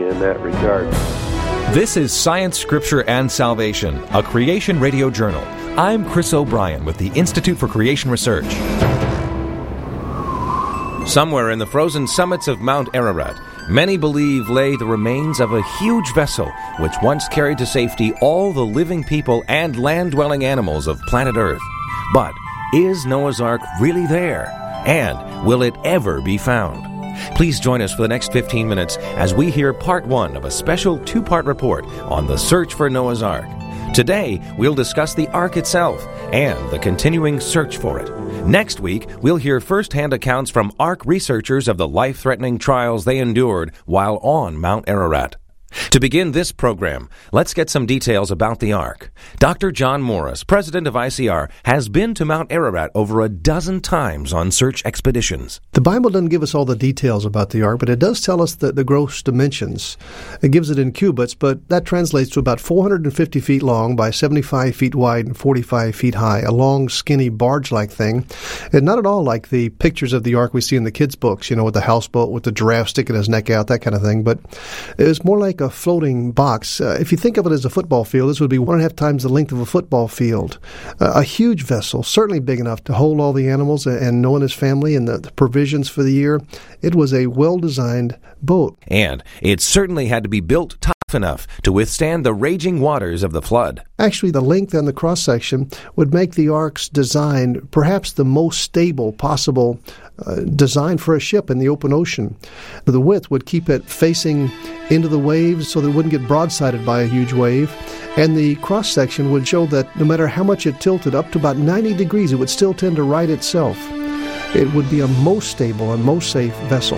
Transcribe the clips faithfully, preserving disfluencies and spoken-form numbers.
in that regard. This is Science, Scripture, and Salvation, a Creation Radio Journal. I'm Chris O'Brien with the Institute for Creation Research. Somewhere in the frozen summits of Mount Ararat, many believe lay the remains of a huge vessel which once carried to safety all the living people and land-dwelling animals of planet Earth. But is Noah's Ark really there? And will it ever be found? Please join us for the next fifteen minutes as we hear part one of a special two-part report on the search for Noah's Ark. Today, we'll discuss the Ark itself and the continuing search for it. Next week, we'll hear first-hand accounts from Ark researchers of the life-threatening trials they endured while on Mount Ararat. To begin this program, let's get some details about the Ark. Doctor John Morris, president of I C R, has been to Mount Ararat over a dozen times on search expeditions. The Bible doesn't give us all the details about the Ark, but it does tell us the, the gross dimensions. It gives it in cubits, but that translates to about four hundred fifty feet long by seventy-five feet wide and forty-five feet high, a long, skinny, barge-like thing. And not at all like the pictures of the Ark we see in the kids' books, you know, with the houseboat, with the giraffe sticking his neck out, that kind of thing. But it was more like a floating box. Uh, if you think of it as a football field, this would be one and a half times the length of a football field. Uh, a huge vessel, certainly big enough to hold all the animals and Noah and his family and the, the provisions for the year. It was a well-designed boat. And it certainly had to be built tough enough to withstand the raging waters of the flood. Actually, the length and the cross-section would make the Ark's design perhaps the most stable possible uh, design for a ship in the open ocean. The width would keep it facing into the waves so that it wouldn't get broadsided by a huge wave. And the cross-section would show that no matter how much it tilted, up to about ninety degrees, it would still tend to right itself. It would be a most stable and most safe vessel.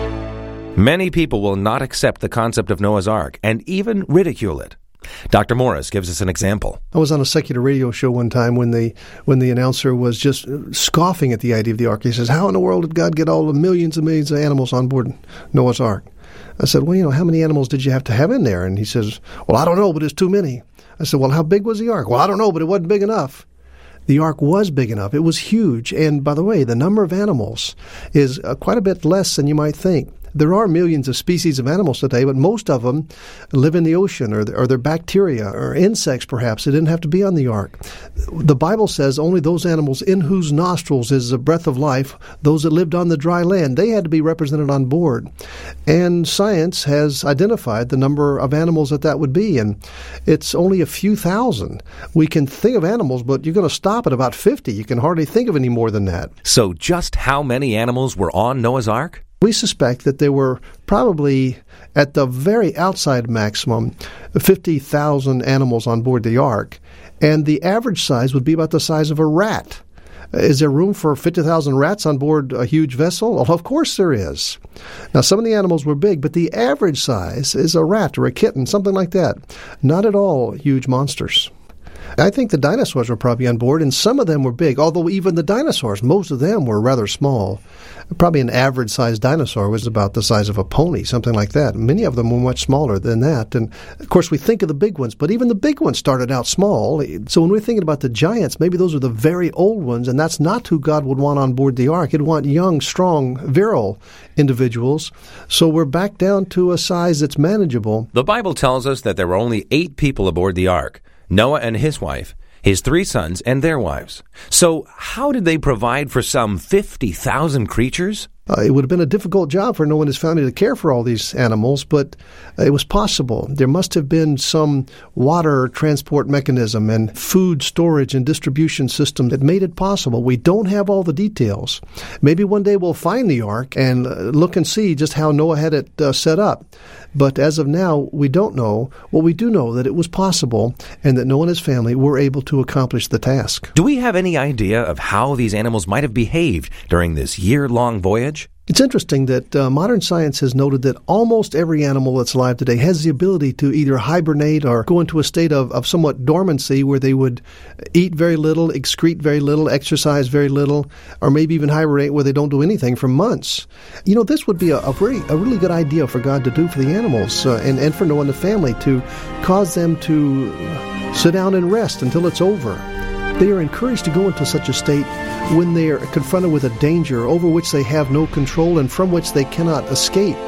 Many people will not accept the concept of Noah's Ark and even ridicule it. Doctor Morris gives us an example. I was on a secular radio show one time when the when the announcer was just scoffing at the idea of the Ark. He says, how in the world did God get all the millions and millions of animals on board Noah's Ark? I said, well, you know, how many animals did you have to have in there? And he says, well, I don't know, but it's too many. I said, well, how big was the Ark? Well, I don't know, but it wasn't big enough. The Ark was big enough. It was huge. And by the way, the number of animals is uh, quite a bit less than you might think. There are millions of species of animals today, but most of them live in the ocean, or, or they're bacteria or insects, perhaps. They didn't have to be on the Ark. The Bible says only those animals in whose nostrils is the breath of life, those that lived on the dry land, they had to be represented on board. And science has identified the number of animals that that would be, and it's only a few thousand. We can think of animals, but you're going to stop at about fifty. You can hardly think of any more than that. So just how many animals were on Noah's Ark? We suspect that there were probably, at the very outside maximum, fifty thousand animals on board the Ark, and the average size would be about the size of a rat. Is there room for fifty thousand rats on board a huge vessel? Well, of course there is. Now, some of the animals were big, but the average size is a rat or a kitten, something like that. Not at all huge monsters. I think the dinosaurs were probably on board, and some of them were big, although even the dinosaurs, most of them were rather small. Probably an average-sized dinosaur was about the size of a pony, something like that. Many of them were much smaller than that. And, of course, we think of the big ones, but even the big ones started out small. So when we're thinking about the giants, maybe those are the very old ones, and that's not who God would want on board the Ark. He'd want young, strong, virile individuals. So we're back down to a size that's manageable. The Bible tells us that there were only eight people aboard the Ark: Noah and his wife, his three sons, and their wives. So how did they provide for some fifty thousand creatures? Uh, it would have been a difficult job for Noah and his family to care for all these animals, but it was possible. There must have been some water transport mechanism and food storage and distribution system that made it possible. We don't have all the details. Maybe one day we'll find the Ark and uh, look and see just how Noah had it uh, set up. But as of now, we don't know. Well, we do know that it was possible and that Noah and his family were able to accomplish the task. Do we have any idea of how these animals might have behaved during this year-long voyage? It's interesting that uh, modern science has noted that almost every animal that's alive today has the ability to either hibernate or go into a state of, of somewhat dormancy where they would eat very little, excrete very little, exercise very little, or maybe even hibernate where they don't do anything for months. You know, this would be a, a, very, a really good idea for God to do for the animals uh, and, and for Noah and the family, to cause them to sit down and rest until it's over. They are encouraged to go into such a state when they are confronted with a danger over which they have no control and from which they cannot escape.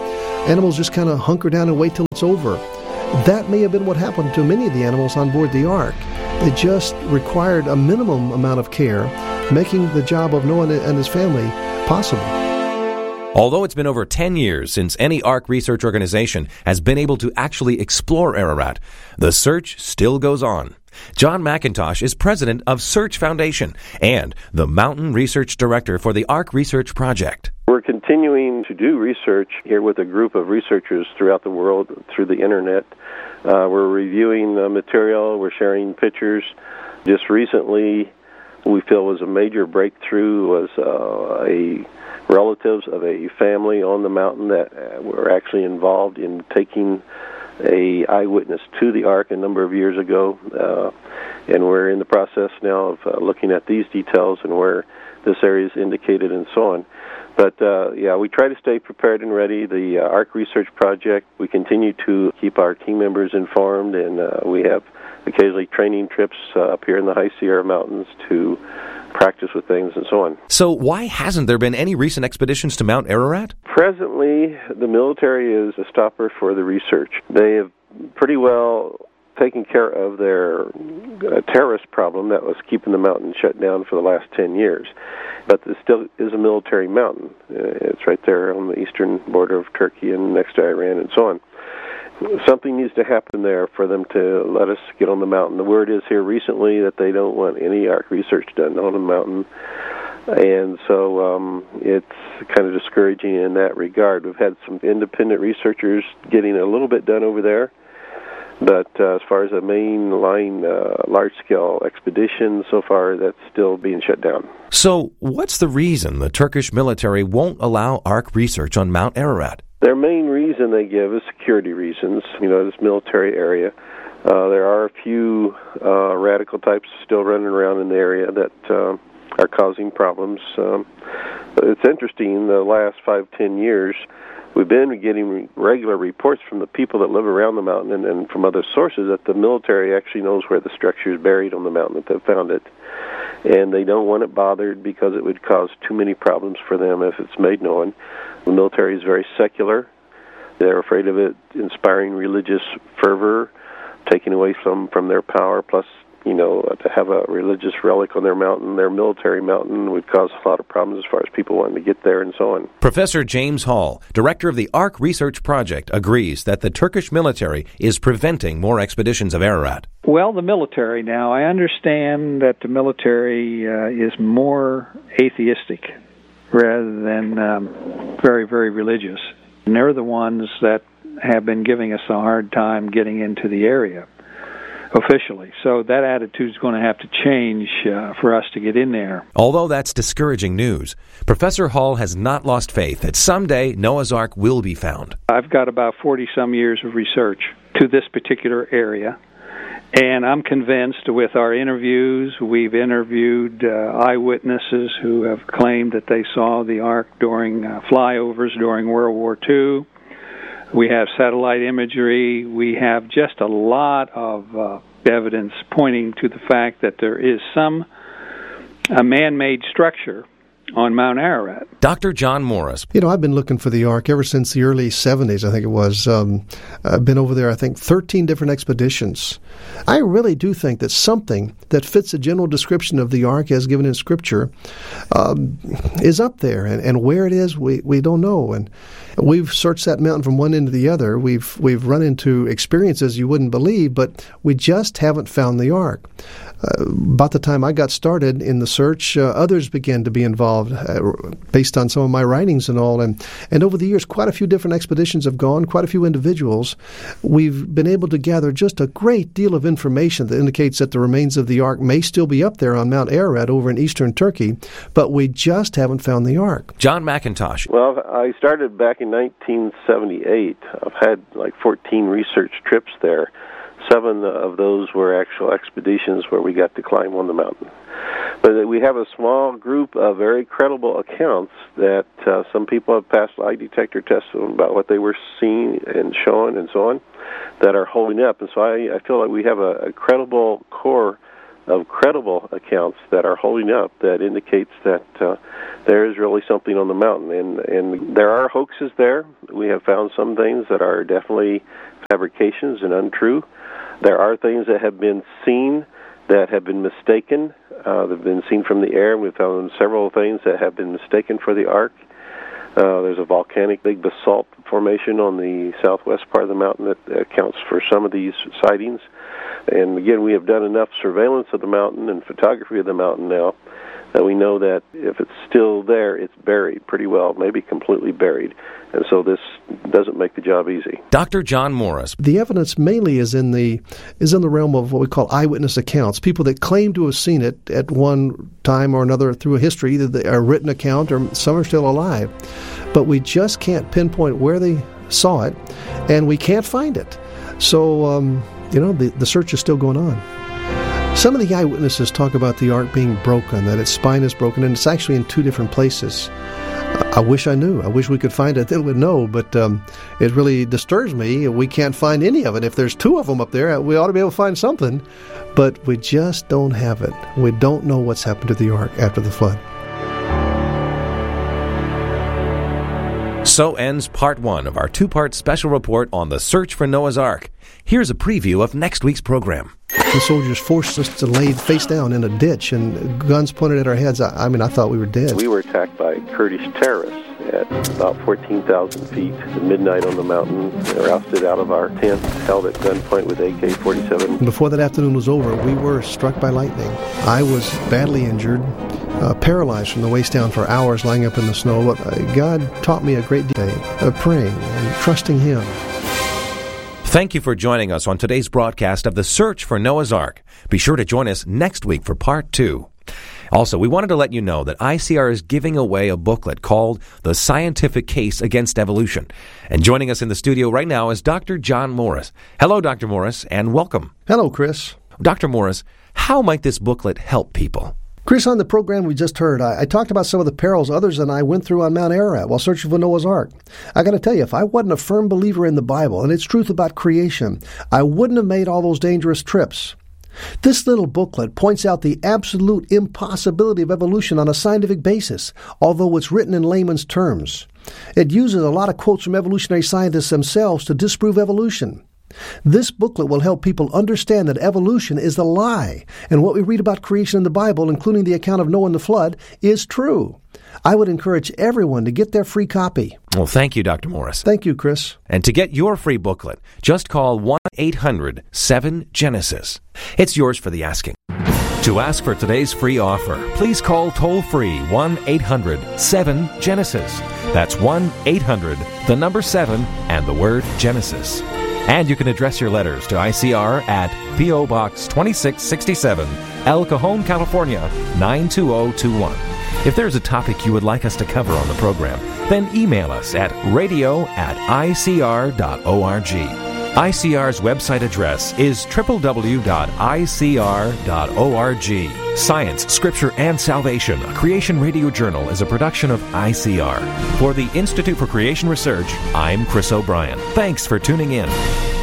animals just kind of hunker down and wait till it's over. That may have been what happened to many of the animals on board the ark. It just required a minimum amount of care, making the job of Noah and his family possible. Although it's been over ten years since any Ark research organization has been able to actually explore Ararat, the search still goes on. John McIntosh is president of Search Foundation and the Mountain Research Director for the Ark Research Project. We're continuing to do research here with a group of researchers throughout the world through the internet. Uh, we're reviewing the material, we're sharing pictures. Just recently, we feel was a major breakthrough was uh, a relatives of a family on the mountain that were actually involved in taking a eyewitness to the Ark a number of years ago, uh, and we're in the process now of uh, looking at these details and where this area is indicated and so on. But, uh, yeah, we try to stay prepared and ready. The uh, Ark Research Project, we continue to keep our team members informed, and uh, we have occasionally training trips uh, up here in the High Sierra Mountains to practice with things and so on. So why hasn't there been any recent expeditions to Mount Ararat? Presently, the military is a stopper for the research. They have pretty well taken care of their uh, terrorist problem that was keeping the mountain shut down for the last ten years. But it still is a military mountain. Uh, it's right there on the eastern border of Turkey and next to Iran and so on. Something needs to happen there for them to let us get on the mountain. The word is here recently that they don't want any Ark research done on the mountain. And so um, it's kind of discouraging in that regard. We've had some independent researchers getting a little bit done over there. But uh, as far as a mainline uh, large-scale expedition, so far that's still being shut down. So what's the reason the Turkish military won't allow Ark research on Mount Ararat? Their main reason they give is security reasons. You know, this military area. Uh, there are a few uh, radical types still running around in the area that uh, are causing problems. Um, it's interesting, the last five, ten years, we've been getting regular reports from the people that live around the mountain and, and from other sources that the military actually knows where the structure is buried on the mountain, that they've found it. And they don't want it bothered because it would cause too many problems for them if it's made known. The military is very secular. They're afraid of it inspiring religious fervor, taking away some from their power, plus, you know, to have a religious relic on their mountain, their military mountain, would cause a lot of problems as far as people wanting to get there and so on. Professor James Hall, director of the Ark Research Project, agrees that the Turkish military is preventing more expeditions of Ararat. Well, the military now, I understand that the military uh, is more atheistic rather than um, very, very religious. And they're the ones that have been giving us a hard time getting into the area officially. So that attitude is going to have to change uh, for us to get in there. Although that's discouraging news, Professor Hall has not lost faith that someday Noah's Ark will be found. I've got about forty-some years of research to this particular area, and I'm convinced with our interviews, we've interviewed uh, eyewitnesses who have claimed that they saw the Ark during uh, flyovers during World War Two. We have satellite imagery. We have just a lot of uh, evidence pointing to the fact that there is some a man-made structure on Mount Ararat. Doctor John Morris. You know, I've been looking for the Ark ever since the early seventies, I think it was. Um, I've been over there, I think, thirteen different expeditions. I really do think that something that fits the general description of the Ark as given in Scripture um, is up there. And, and where it is, we, we don't know. And we've searched that mountain from one end to the other. We've, we've run into experiences you wouldn't believe, but we just haven't found the Ark. Uh, about the time I got started in the search, uh, others began to be involved uh, based on some of my writings and all. And, and over the years, quite a few different expeditions have gone, quite a few individuals. We've been able to gather just a great deal of information that indicates that the remains of the Ark may still be up there on Mount Ararat over in eastern Turkey, but we just haven't found the Ark. John McIntosh. Well, I started back in nineteen seventy-eight. I've had like fourteen research trips there. Seven of those were actual expeditions where we got to climb on the mountain. But we have a small group of very credible accounts that uh, some people have passed lie detector tests about what they were seeing and showing and so on that are holding up. And so I, I feel like we have a, a credible core of credible accounts that are holding up that indicates that uh, there is really something on the mountain. And, and there are hoaxes there. We have found some things that are definitely fabrications and untrue. There are things that have been seen that have been mistaken. Uh, they've been seen from the air. We've found several things that have been mistaken for the ark. Uh, there's a volcanic big basalt formation on the southwest part of the mountain that accounts for some of these sightings. And again, we have done enough surveillance of the mountain and photography of the mountain now that we know that if it's still there, it's buried pretty well, maybe completely buried. And so this doesn't make the job easy. Doctor John Morris. The evidence mainly is in the is in the realm of what we call eyewitness accounts, people that claim to have seen it at one time or another through a history, either a written account or some are still alive. But we just can't pinpoint where they saw it, and we can't find it. So, um, you know, the, the search is still going on. Some of the eyewitnesses talk about the ark being broken, that its spine is broken, and it's actually in two different places. I wish I knew. I wish we could find it, then we'd know, but um, it really disturbs me. We can't find any of it. If there's two of them up there, we ought to be able to find something, but we just don't have it. We don't know what's happened to the ark after the flood. So ends part one of our two-part special report on the search for Noah's Ark. Here's a preview of next week's program. The soldiers forced us to lay face down in a ditch and guns pointed at our heads. I, I mean, I thought we were dead. We were attacked by Kurdish terrorists at about fourteen thousand feet at midnight on the mountain. They were ousted out of our tent, held at gunpoint with A K forty-seven. Before that afternoon was over, we were struck by lightning. I was badly injured, uh, paralyzed from the waist down for hours lying up in the snow. But uh, God taught me a great deal of praying and trusting Him. Thank you for joining us on today's broadcast of The Search for Noah's Ark. Be sure to join us next week for part two. Also, we wanted to let you know that I C R is giving away a booklet called The Scientific Case Against Evolution. And joining us in the studio right now is Doctor John Morris. Hello, Doctor Morris, and welcome. Hello, Chris. Doctor Morris, how might this booklet help people? Chris, on the program we just heard, I, I talked about some of the perils others and I went through on Mount Ararat while searching for Noah's Ark. I got to tell you, if I wasn't a firm believer in the Bible and its truth about creation, I wouldn't have made all those dangerous trips. This little booklet points out the absolute impossibility of evolution on a scientific basis, although it's written in layman's terms. It uses a lot of quotes from evolutionary scientists themselves to disprove evolution. This booklet will help people understand that evolution is a lie, and what we read about creation in the Bible, including the account of Noah and the flood, is true. I would encourage everyone to get their free copy. Well, thank you, Doctor Morris. Thank you, Chris. And to get your free booklet, just call one eight hundred seven Genesis. It's yours for the asking. To ask for today's free offer, please call toll-free one eight hundred seven Genesis. That's one eight hundred, the number seven, and the word Genesis. And you can address your letters to I C R at P O. Box twenty-six sixty-seven, El Cajon, California, nine two zero two one. If there's a topic you would like us to cover on the program, then email us at radio at I C R dot org. I C R's website address is w w w dot I C R dot org. Science, Scripture, and Salvation, a Creation Radio Journal, is a production of I C R. For the Institute for Creation Research, I'm Chris O'Brien. Thanks for tuning in.